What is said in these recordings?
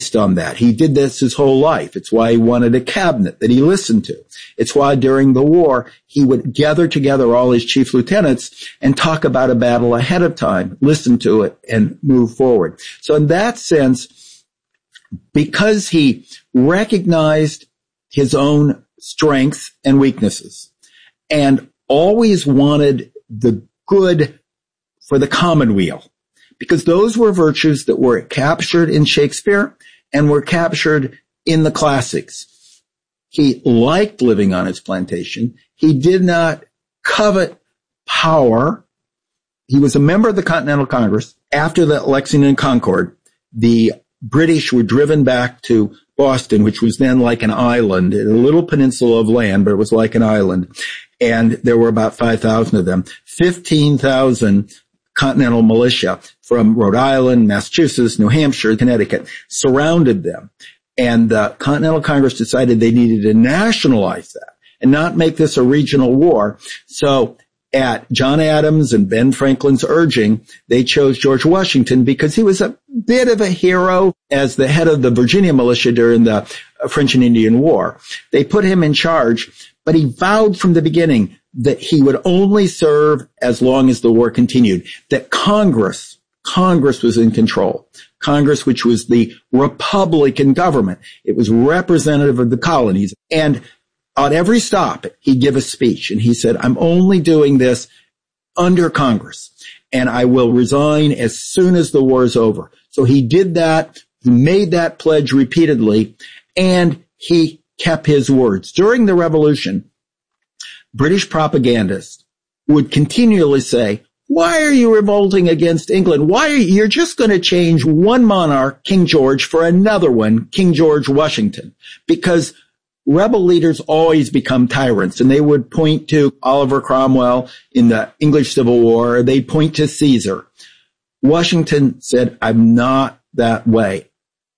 based on that. He did this his whole life. It's why he wanted a cabinet that he listened to. It's why during the war, he would gather together all his chief lieutenants and talk about a battle ahead of time, listen to it, and move forward. So in that sense, because he recognized his own strengths and weaknesses and always wanted the good for the commonweal, because those were virtues that were captured in Shakespeare and were captured in the classics. He liked living on his plantation. He did not covet power. He was a member of the Continental Congress. After the Lexington Concord, the British were driven back to Boston, which was then like an island, a little peninsula of land, but it was like an island. And there were about 5,000 of them. 15,000 Continental militia from Rhode Island, Massachusetts, New Hampshire, Connecticut surrounded them. And the Continental Congress decided they needed to nationalize that and not make this a regional war. So at John Adams and Ben Franklin's urging, they chose George Washington because he was a bit of a hero as the head of the Virginia militia during the French and Indian War. They put him in charge, but he vowed from the beginning that he would only serve as long as the war continued, that Congress was in control. Congress, which was the Republican government. It was representative of the colonies. And on every stop, he'd give a speech, and he said, I'm only doing this under Congress, and I will resign as soon as the war is over. So he did that. He made that pledge repeatedly, and he kept his words. During the Revolution, British propagandists would continually say, why are you revolting against England? You're just going to change one monarch, King George, for another one, King George Washington, because rebel leaders always become tyrants, and they would point to Oliver Cromwell in the English Civil War, or they'd point to Caesar. Washington said, I'm not that way.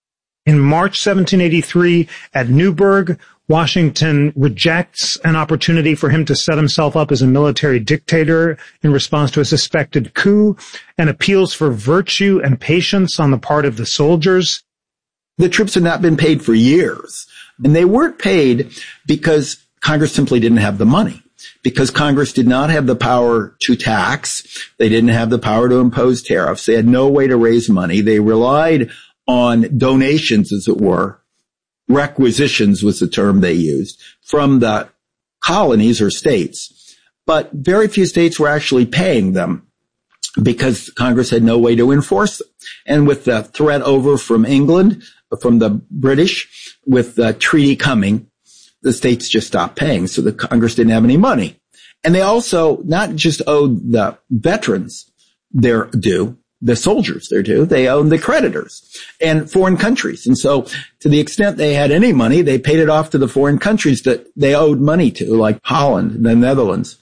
In March 1783, at Newburgh, Washington rejects an opportunity for him to set himself up as a military dictator in response to a suspected coup, and appeals for virtue and patience on the part of the soldiers. The troops had not been paid for years, and they weren't paid because Congress simply didn't have the money, because Congress did not have the power to tax. They didn't have the power to impose tariffs. They had no way to raise money. They relied on donations, as it were. Requisitions was the term they used, from the colonies or states. But very few states were actually paying them because Congress had no way to enforce them. And with the threat over from England, from the British, with the treaty coming, the states just stopped paying. So the Congress didn't have any money. And they also not just owed the veterans their due, the soldiers their due, they owned the creditors and foreign countries. And so to the extent they had any money, they paid it off to the foreign countries that they owed money to, like Holland, the Netherlands.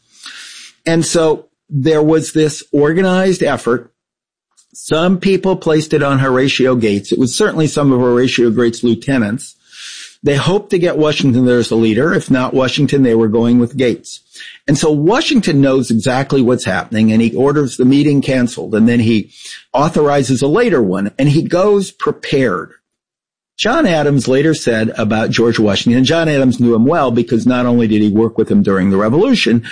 And so there was this organized effort. Some people placed it on Horatio Gates. It was certainly some of Horatio Gates' lieutenants. They hoped to get Washington there as a leader. If not Washington, they were going with Gates. And so Washington knows exactly what's happening, and he orders the meeting canceled, and then he authorizes a later one, and he goes prepared. John Adams later said about George Washington, and John Adams knew him well because not only did he work with him during the Revolution,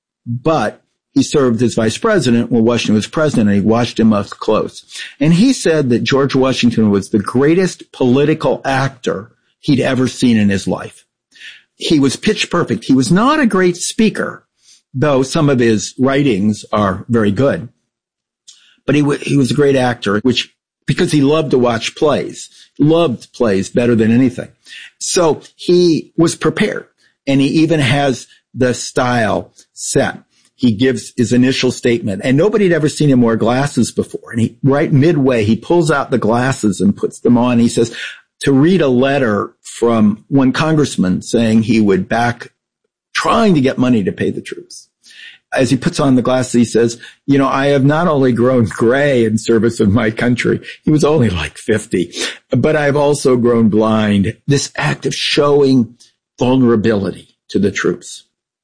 but he served as vice president when Washington was president, and he watched him up close. And he said that George Washington was the greatest political actor he'd ever seen in his life. He was pitch perfect. He was not a great speaker, though some of his writings are very good. But he was a great actor, because he loved to watch plays, loved plays better than anything. So he was prepared, and he even has the style set. He gives his initial statement, and nobody had ever seen him wear glasses before. And right midway, he pulls out the glasses and puts them on. He says, to read a letter from one congressman saying he would back trying to get money to pay the troops. As he puts on the glasses, he says, I have not only grown gray in service of my country, he was only like 50, but I've also grown blind. This act of showing vulnerability to the troops.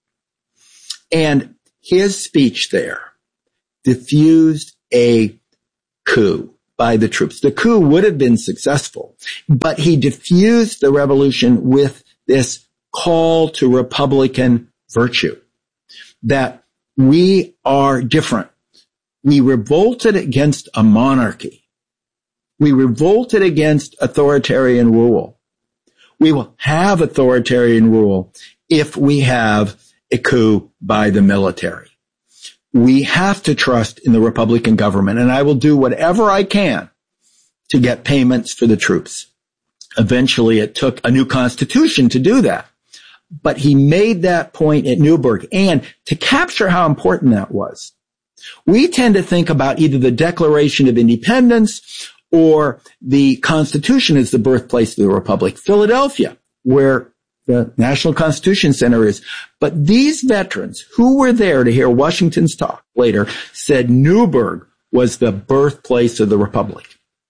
And his speech there diffused a coup. by the troops. The coup would have been successful, but he diffused the revolution with this call to Republican virtue, that we are different. We revolted against a monarchy. We revolted against authoritarian rule. We will have authoritarian rule if we have a coup by the military. We have to trust in the Republican government, and I will do whatever I can to get payments for the troops. Eventually, it took a new constitution to do that. But he made that point at Newburgh. And to capture how important that was, we tend to think about either the Declaration of Independence or the Constitution as the birthplace of the Republic. Philadelphia, where the National Constitution Center is. But these veterans who were there to hear Washington's talk later said Newburgh was the birthplace of the Republic.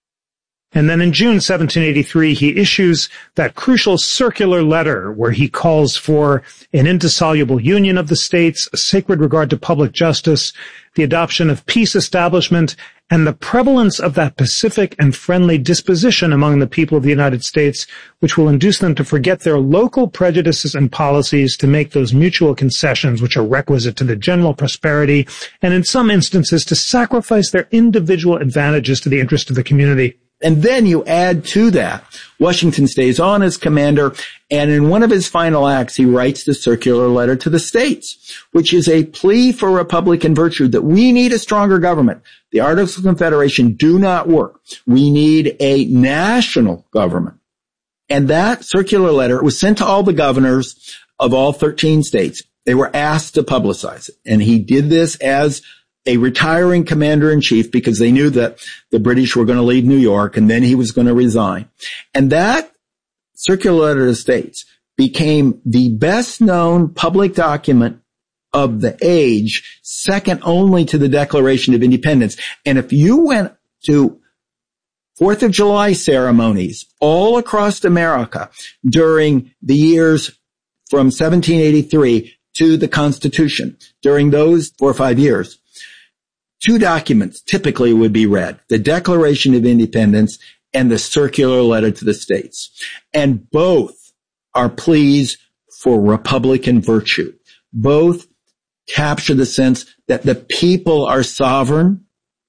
And then in June 1783, he issues that crucial circular letter where he calls for an indissoluble union of the states, a sacred regard to public justice, the adoption of peace establishment, and the prevalence of that pacific and friendly disposition among the people of the United States, which will induce them to forget their local prejudices and policies to make those mutual concessions which are requisite to the general prosperity, and in some instances to sacrifice their individual advantages to the interest of the community. And then you add to that, Washington stays on as commander, and in one of his final acts, he writes the circular letter to the states, which is a plea for Republican virtue, that we need a stronger government. The Articles of Confederation do not work. We need a national government. And that circular letter was sent to all the governors of all 13 states. They were asked to publicize it. And he did this as a retiring commander-in-chief because they knew that the British were going to leave New York and then he was going to resign. And that circular letter to the states became the best-known public document of the age, second only to the Declaration of Independence. And if you went to 4th of July ceremonies all across America during the years from 1783 to the Constitution, during those 4 or 5 years, two documents typically would be read, the Declaration of Independence and the circular letter to the states. And both are pleas for Republican virtue. Both capture the sense that the people are sovereign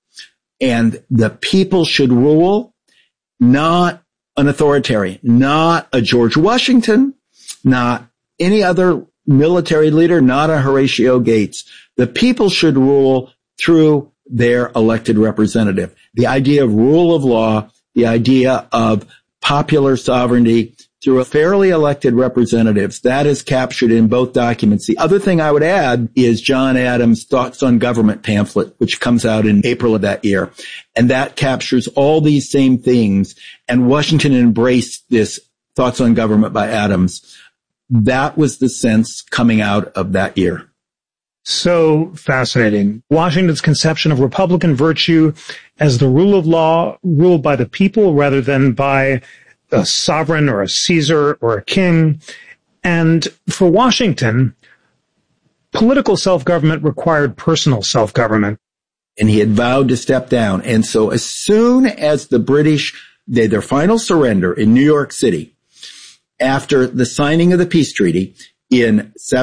and the people should rule, not an authoritarian, not a George Washington, not any other military leader, not a Horatio Gates. The people should rule through their elected representative. The idea of rule of law, the idea of popular sovereignty through a fairly elected representatives, that is captured in both documents. The other thing I would add is John Adams' Thoughts on Government pamphlet, which comes out in April of that year. And that captures all these same things. And Washington embraced this Thoughts on Government by Adams. That was the sense coming out of that year. So fascinating. Washington's conception of Republican virtue as the rule of law ruled by the people rather than by a sovereign or a Caesar or a king. And for Washington, political self-government required personal self-government. And he had vowed to step down. And so as soon as the British did their final surrender in New York City, after the signing of the peace treaty in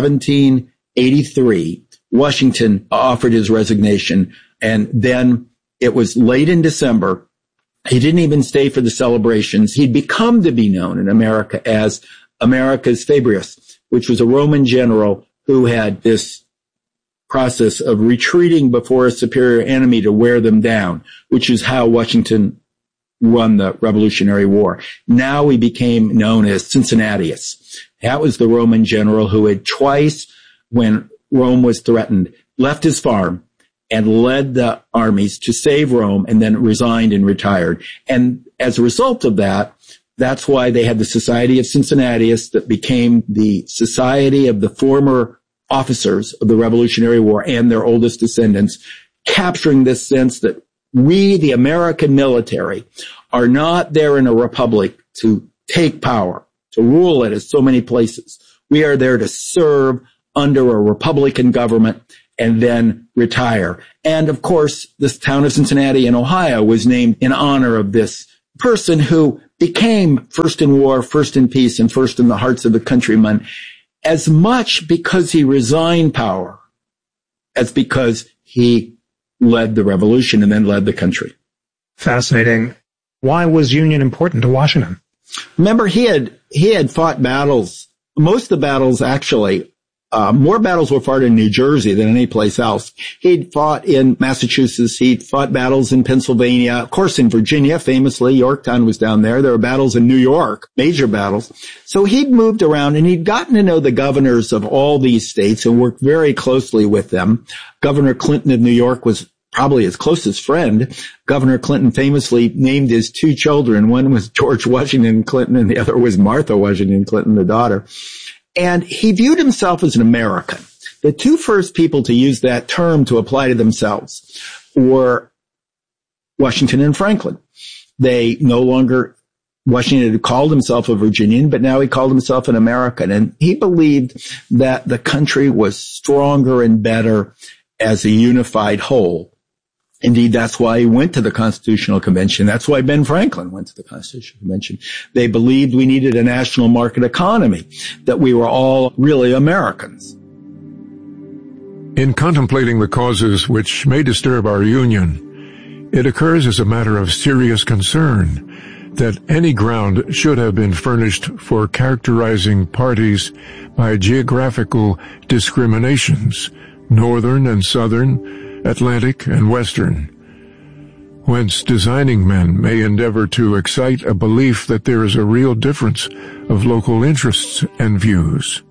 1783, Washington offered his resignation, and then it was late in December. He didn't even stay for the celebrations. He'd become to be known in America as America's Fabius, which was a Roman general who had this process of retreating before a superior enemy to wear them down, which is how Washington won the Revolutionary War. Now he became known as Cincinnatus. That was the Roman general who had twice, when Rome was threatened, left his farm and led the armies to save Rome and then resigned and retired. And as a result of that, that's why they had the Society of Cincinnatus that became the society of the former officers of the Revolutionary War and their oldest descendants, capturing this sense that we, the American military, are not there in a republic to take power, to rule it as so many places. We are there to serve under a Republican government, and then retire. And of course, this town of Cincinnati in Ohio was named in honor of this person who became first in war, first in peace, and first in the hearts of the countrymen, as much because he resigned power as because he led the revolution and then led the country. Fascinating. Why was Union important to Washington? Remember, he had fought battles. Most of the battles, actually, more battles were fought in New Jersey than any place else. He'd fought in Massachusetts. He'd fought battles in Pennsylvania. Of course, in Virginia, famously, Yorktown was down there. There were battles in New York, major battles. So he'd moved around and he'd gotten to know the governors of all these states and worked very closely with them. Governor Clinton of New York was probably his closest friend. Governor Clinton famously named his two children. One was George Washington Clinton and the other was Martha Washington Clinton, the daughter. And he viewed himself as an American. The two first people to use that term to apply to themselves were Washington and Franklin. Washington had called himself a Virginian, but now he called himself an American. And he believed that the country was stronger and better as a unified whole. Indeed, that's why he went to the Constitutional Convention. That's why Ben Franklin went to the Constitutional Convention. They believed we needed a national market economy, that we were all really Americans. In contemplating the causes which may disturb our Union, it occurs as a matter of serious concern that any ground should have been furnished for characterizing parties by geographical discriminations, Northern and Southern, Atlantic and Western, whence designing men may endeavor to excite a belief that there is a real difference of local interests and views.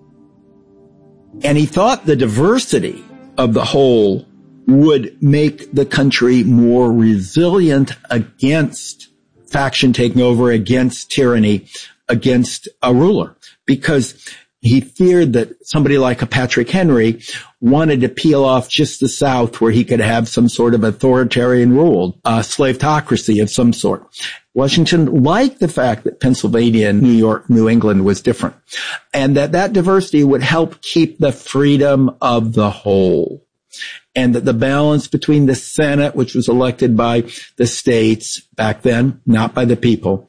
And he thought the diversity of the whole would make the country more resilient against faction taking over, against tyranny, against a ruler, because he feared that somebody like a Patrick Henry wanted to peel off just the South where he could have some sort of authoritarian rule, a slaveocracy of some sort. Washington liked the fact that Pennsylvania and New York, New England was different, and that diversity would help keep the freedom of the whole, and that the balance between the Senate, which was elected by the states back then, not by the people,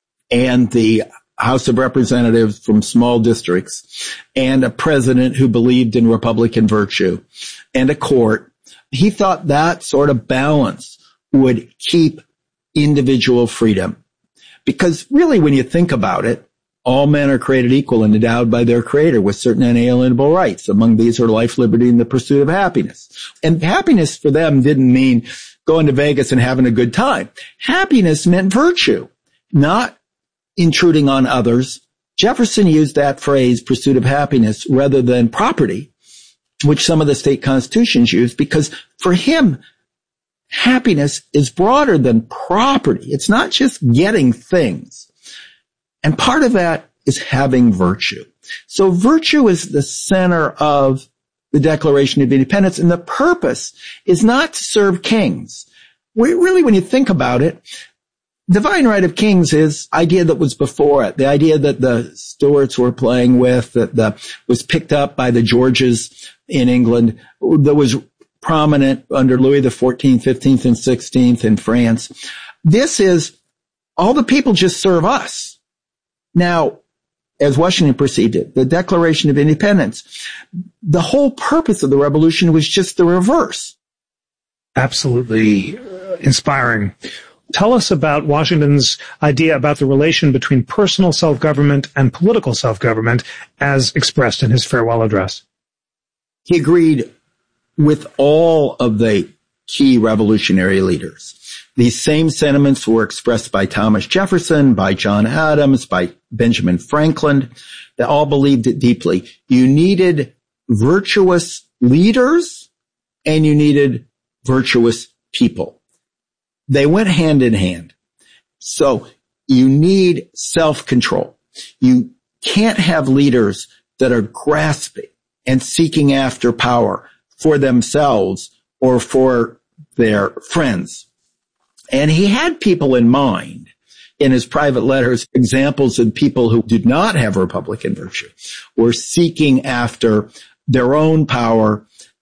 and the House of Representatives from small districts, and a president who believed in Republican virtue, and a court. He thought that sort of balance would keep individual freedom. Because really, when you think about it, all men are created equal and endowed by their creator with certain inalienable rights. Among these are life, liberty, and the pursuit of happiness. And happiness for them didn't mean going to Vegas and having a good time. Happiness meant virtue, not intruding on others. Jefferson used that phrase, pursuit of happiness, rather than property, which some of the state constitutions use, because for him, happiness is broader than property. It's not just getting things. And part of that is having virtue. So virtue is the center of the Declaration of Independence, and the purpose is not to serve kings. Really, when you think about it, divine right of kings is idea that was before it, the idea that the Stuarts were playing with, that was picked up by the Georges in England, that was prominent under Louis XIV, XV, and XVI in France. This is all the people just serve us. Now, as Washington perceived it, the Declaration of Independence, the whole purpose of the revolution was just the reverse. Absolutely inspiring. Tell us about Washington's idea about the relation between personal self-government and political self-government as expressed in his farewell address. He agreed with all of the key revolutionary leaders. These same sentiments were expressed by Thomas Jefferson, by John Adams, by Benjamin Franklin. They all believed it deeply. You needed virtuous leaders and you needed virtuous people. They went hand in hand. So you need self-control. You can't have leaders that are grasping and seeking after power for themselves or for their friends. And he had people in mind in his private letters, examples of people who did not have Republican virtue, were seeking after their own power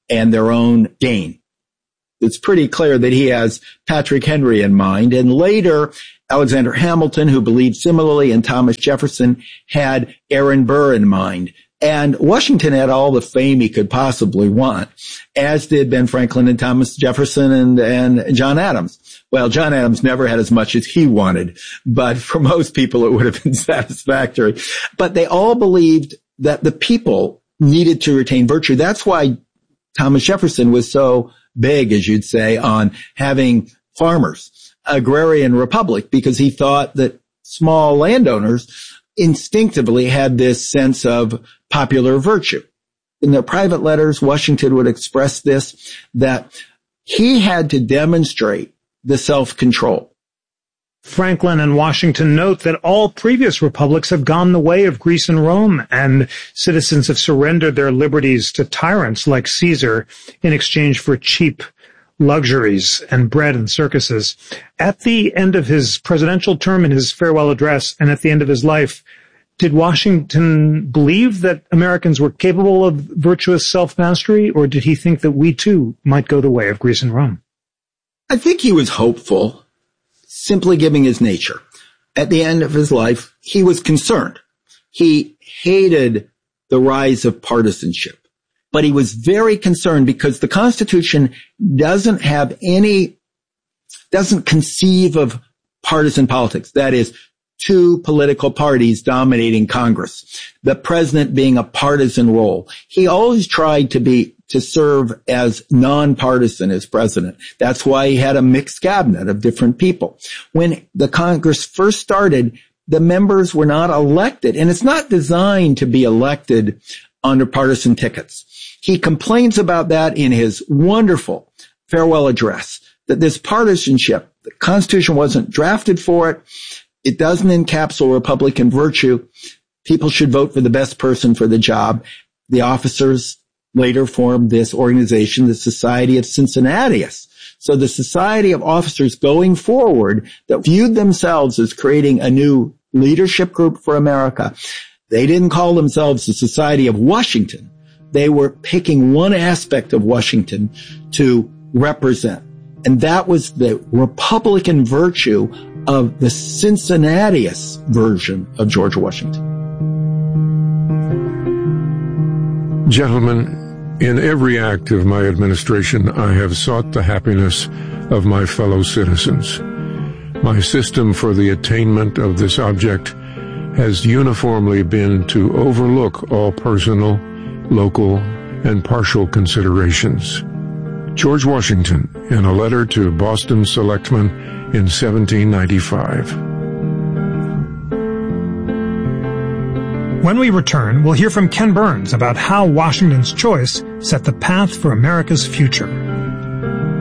and their own gain. It's pretty clear that he has Patrick Henry in mind. And later, Alexander Hamilton, who believed similarly, and Thomas Jefferson had Aaron Burr in mind. And Washington had all the fame he could possibly want, as did Ben Franklin and Thomas Jefferson and John Adams. Well, John Adams never had as much as he wanted, but for most people it would have been satisfactory. But they all believed that the people needed to retain virtue. That's why Thomas Jefferson was so big, as you'd say, on having farmers, agrarian republic, because he thought that small landowners instinctively had this sense of popular virtue. In their private letters, Washington would express this, that he had to demonstrate the self-control. Franklin and Washington note that all previous republics have gone the way of Greece and Rome, and citizens have surrendered their liberties to tyrants like Caesar in exchange for cheap luxuries and bread and circuses. At the end of his presidential term, in his farewell address, and at the end of his life, did Washington believe that Americans were capable of virtuous self-mastery, or did he think that we too might go the way of Greece and Rome? I think he was hopeful, simply giving his nature. At the end of his life, he was concerned. He hated the rise of partisanship, but he was very concerned because the Constitution doesn't conceive of partisan politics. That is, two political parties dominating Congress, the president being a partisan role. He always tried to serve as nonpartisan as president. That's why he had a mixed cabinet of different people. When the Congress first started, the members were not elected, and it's not designed to be elected under partisan tickets. He complains about that in his wonderful farewell address, that this partisanship, the Constitution wasn't drafted for it. It doesn't encapsulate Republican virtue. People should vote for the best person for the job. The officers later formed this organization, the Society of Cincinnatus. So the Society of Officers going forward that viewed themselves as creating a new leadership group for America. They didn't call themselves the Society of Washington. They were picking one aspect of Washington to represent. And that was the Republican virtue of the Cincinnatus version of George Washington. Gentlemen, in every act of my administration, I have sought the happiness of my fellow citizens. My system for the attainment of this object has uniformly been to overlook all personal, local, and partial considerations. George Washington, in a letter to Boston selectmen in 1795. When we return, we'll hear from Ken Burns about how Washington's choice set the path for America's future.